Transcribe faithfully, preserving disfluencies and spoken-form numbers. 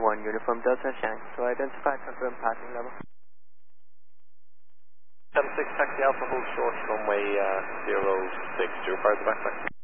one, Uniform Delta Yankee. So identify, confirm passing level. seven six, taxi Alpha, hold short, runway uh, zero six, do you require the backpack?